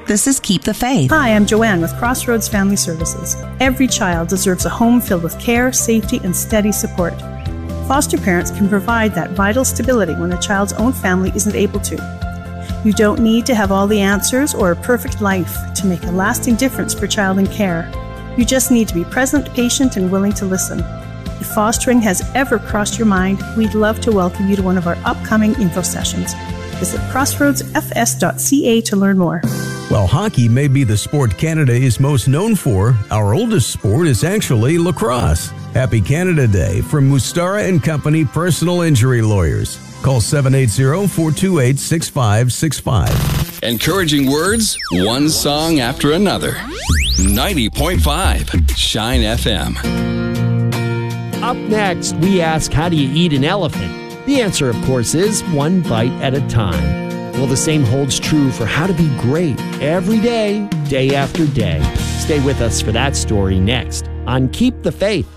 This is Keep the Faith. Hi, I'm Joanne with Crossroads Family Services. Every child deserves a home filled with care, safety, and steady support. Foster parents can provide that vital stability when a child's own family isn't able to. You don't need to have all the answers or a perfect life to make a lasting difference for child in care. You just need to be present, patient, and willing to listen. If fostering has ever crossed your mind, we'd love to welcome you to one of our upcoming info sessions. Visit crossroadsfs.ca to learn more. While hockey may be the sport Canada is most known for, our oldest sport is actually lacrosse. Happy Canada Day from Mustara and Company Personal Injury Lawyers. Call 780-428-6565. Encouraging words, one song after another. 90.5 Shine FM. Up next, we ask, how do you eat an elephant? The answer, of course, is one bite at a time. Well, the same holds true for how to be great every day, day after day. Stay with us for that story next on Keep the Faith.